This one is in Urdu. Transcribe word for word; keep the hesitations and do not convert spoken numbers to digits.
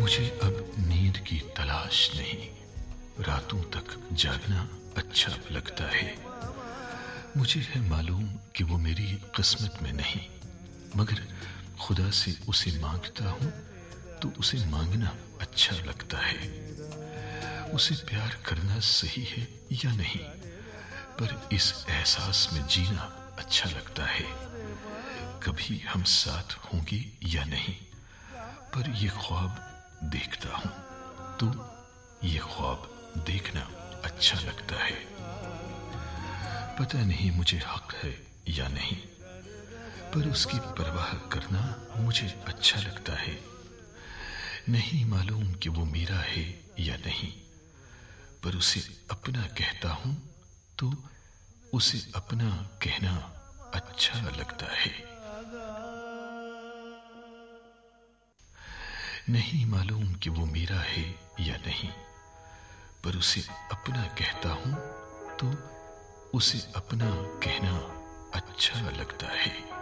مجھے اب نیند کی تلاش نہیں، راتوں تک جاگنا اچھا لگتا ہے۔ مجھے ہے معلوم کہ وہ میری قسمت میں نہیں، مگر خدا سے اسے مانگتا ہوں تو اسے مانگنا اچھا لگتا ہے۔ اسے پیار کرنا صحیح ہے یا نہیں، پر اس احساس میں جینا اچھا لگتا ہے۔ کبھی ہم ساتھ ہوں گی یا نہیں، پر یہ خواب دیکھتا ہوں تو یہ خواب دیکھنا اچھا لگتا ہے۔ پتہ نہیں مجھے حق ہے یا نہیں، پر اس کی پرواہ کرنا مجھے اچھا لگتا ہے۔ نہیں معلوم کہ وہ میرا ہے یا نہیں، پر اسے اپنا کہتا ہوں تو اسے اپنا کہنا اچھا لگتا ہے۔ نہیں معلوم کہ وہ میرا ہے یا نہیں، پر اسے اپنا کہتا ہوں تو اسے اپنا کہنا اچھا لگتا ہے۔